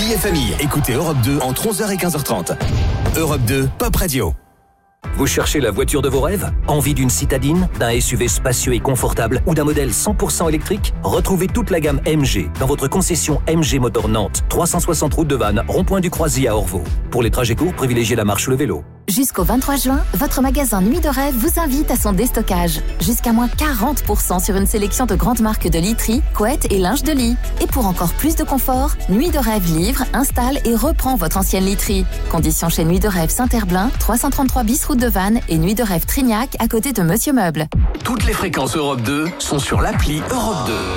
et famille, écoutez Europe 2 entre 11h et 15h30. Europe 2, Pop Radio. Vous cherchez la voiture de vos rêves? Envie d'une citadine, d'un SUV spacieux et confortable ou d'un modèle 100% électrique? Retrouvez toute la gamme MG dans votre concession MG Motor Nantes, 360 route de Vannes, rond-point du Croisier à Orvaux. Pour les trajets courts, privilégiez la marche ou le vélo. Jusqu'au 23 juin, votre magasin Nuit de Rêve vous invite à son déstockage. Jusqu'à moins 40% sur une sélection de grandes marques de literie, couettes et linge de lit. Et pour encore plus de confort, Nuit de Rêve livre, installe et reprend votre ancienne literie. Conditions chez Nuit de Rêve Saint-Herblain, 333 bis route de Vannes et Nuit de Rêve Trignac à côté de Monsieur Meuble. Toutes les fréquences Europe 2 sont sur l'appli Europe 2.